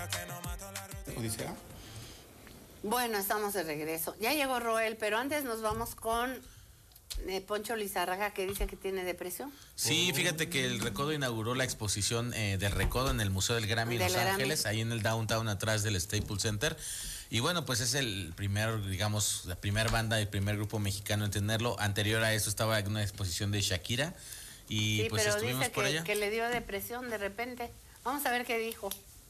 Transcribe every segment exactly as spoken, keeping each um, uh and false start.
Odisea. Bueno, estamos de regreso. Ya llegó Roel, pero antes nos vamos con eh, Poncho Lizárraga, que dice que tiene depresión. Sí, fíjate que el Recodo inauguró la exposición eh, del Recodo en el Museo del Grammy en Los Del Ángeles, Grammy. ahí en el downtown atrás del Staples Center. Y bueno, pues es el primer, digamos, la primera banda, el primer grupo mexicano en tenerlo. Anterior a eso estaba en una exposición de Shakira. Y Sí, pues pero estuvimos dice por que, allá. que le dio depresión de repente. Vamos a ver qué dijo.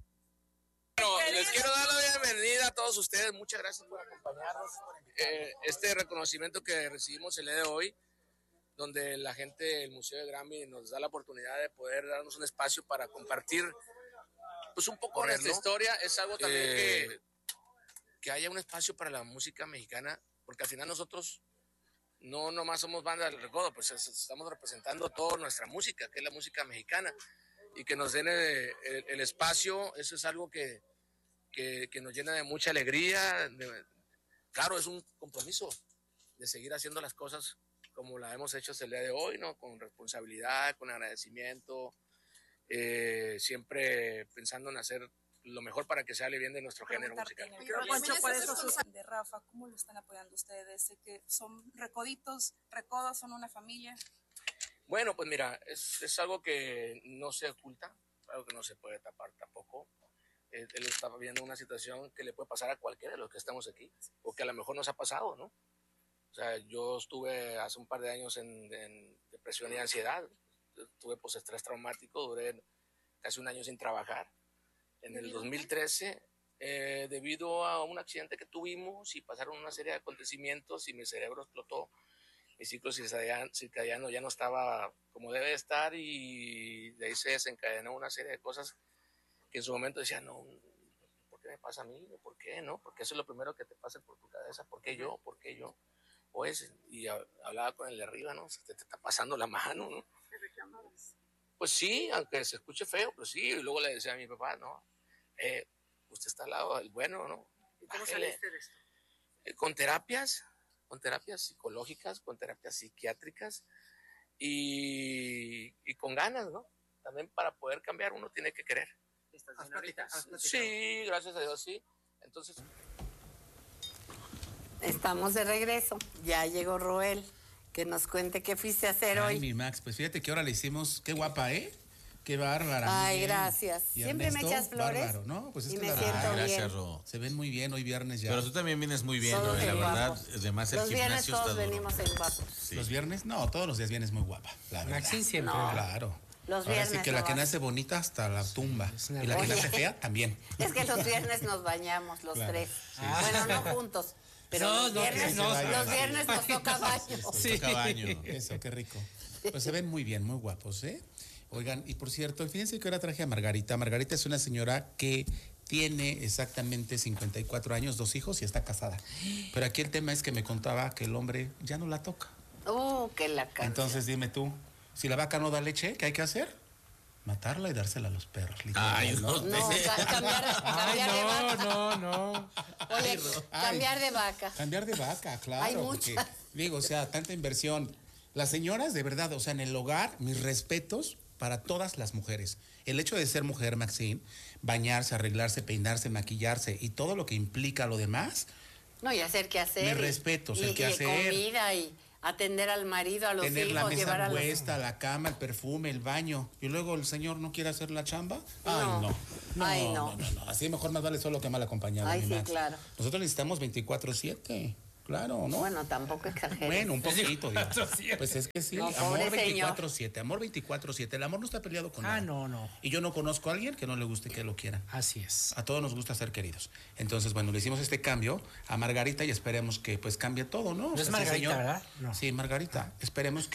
Bueno, les quiero dar la bienvenida a todos ustedes. Muchas gracias por acompañarnos. Eh, este reconocimiento que recibimos el día de hoy, donde la gente del Museo de Grammy nos da la oportunidad de poder darnos un espacio para compartir pues un poco de nuestra historia, es algo también eh, que, que haya un espacio para la música mexicana, porque al final nosotros no nomás somos banda del Recodo, pues es, estamos representando toda nuestra música, que es la música mexicana, y que nos den el, el, el espacio, eso es algo que, que, que nos llena de mucha alegría. De, claro, es un compromiso de seguir haciendo las cosas como la hemos hecho hasta el día de hoy, ¿no? Con responsabilidad, con agradecimiento, eh, siempre pensando en hacer lo mejor para que se hable bien de nuestro género musical. Poncho, por eso de Rafa, ¿cómo lo están apoyando ustedes? Sé que son recoditos, recodos, son una familia. Bueno, pues mira, es, es algo que no se oculta, algo que no se puede tapar tampoco. Él, él está viviendo una situación que le puede pasar a cualquiera de los que estamos aquí, o que a lo mejor nos ha pasado, ¿no? O sea, yo estuve hace un par de años en, en depresión y ansiedad, tuve postestrés traumático, duré casi un año sin trabajar. En el dos mil trece, eh, debido a un accidente que tuvimos y pasaron una serie de acontecimientos y mi cerebro explotó, mi ciclo circadiano ya no estaba como debe estar y de ahí se desencadenó una serie de cosas que en su momento decía, no, ¿por qué me pasa a mí? ¿Por qué? ¿No? Porque eso es lo primero que te pasa por tu cabeza, ¿por qué yo? ¿Por qué yo? Pues, y hablaba con el de arriba, ¿no? Se te, te está pasando la mano, ¿no? ¿Te reclamabas? Pues sí, aunque se escuche feo, pues sí. Y luego le decía a mi papá, no, eh, usted está al lado del bueno, ¿no? ¿Y cómo saliste de esto? Eh, con terapias, con terapias psicológicas, con terapias psiquiátricas y, y con ganas, ¿no? También para poder cambiar uno tiene que querer. ¿Estás bien ahorita? Sí, gracias a Dios, sí. Entonces... Estamos de regreso. Ya llegó Roel, que nos cuente qué fuiste a hacer Ay, hoy. mi Max, pues fíjate que ahora le hicimos, qué guapa, ¿eh? Qué bárbara. Ay, gracias. Y Siempre Ernesto, me echas flores. Bárbaro, ¿no? Pues es y que me la siento verdad, bien. Gracias, Ro. se ven muy bien hoy viernes ya. Pero tú también vienes muy bien, Todos ¿no? La en verdad, guapos. además el Los viernes gimnasio está todos duro. venimos en guapos. Sí. Los viernes, no, todos los días vienes muy guapa, la verdad. Maxine siempre. No. Claro. Los Ahora sí viernes que la no que vas. nace bonita hasta la tumba. una Y la que Oye. nace fea también. Es que los viernes nos bañamos los Claro. tres. Sí. Bueno, no juntos. Pero No, los no, viernes, no, no, los no. viernes nos toca baño. Sí. Toca baño. Eso, qué rico. Pues se ven muy bien, muy guapos, ¿eh? Oigan, y por cierto, fíjense que ahora traje a Margarita. Margarita es una señora que tiene exactamente cincuenta y cuatro años, dos hijos y está casada. Pero aquí el tema es que me contaba que el hombre ya no la toca. Uh, que la canción. Entonces dime tú, si la vaca no da leche, ¿qué hay que hacer? Matarla y dársela a los perros. literal, Ay, no. No, ca- cambiar, Ay, cambiar de no, vaca. no, no. Oye, cambiar de vaca. Cambiar de vaca, claro. Hay porque, muchas. digo, o sea, tanta inversión. Las señoras, de verdad, o sea, en el hogar, mis respetos para todas las mujeres. El hecho de ser mujer, Maxine, bañarse, arreglarse, peinarse, maquillarse y todo lo que implica lo demás, No, y hacer qué hacer. Mis y- respetos, y, el y quehacer. comida y atender al marido, a los tener hijos, la llevar mesa a los... puesta, la cama, el perfume, el baño, y luego el señor no quiere hacer la chamba. No. Ay, no. No, Ay, no. no. no, no, Así mejor más vale solo que mal acompañado. Ay, mi sí, Max. claro. Nosotros necesitamos veinticuatro siete. Claro, ¿no? Bueno, tampoco exageres. Bueno, un poquito, digo. veinticuatro siete. Pues es que sí, No, amor pobre veinticuatro siete, amor veinticuatro siete. El amor no está peleado con nada. Ah, no, no. Y yo no conozco a alguien que no le guste que lo quieran. Así es. A todos nos gusta ser queridos. Entonces, bueno, le hicimos este cambio a Margarita y esperemos que pues cambie todo, ¿no? No es Ese Margarita, señor- ¿verdad? No. Sí, Margarita. Esperemos que